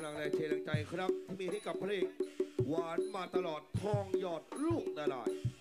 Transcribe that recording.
ลังแรงเชียร์แรงใจครับที่มีให้กับพระเอกหวานมาตลอดทองหยอดลูกนารายณ์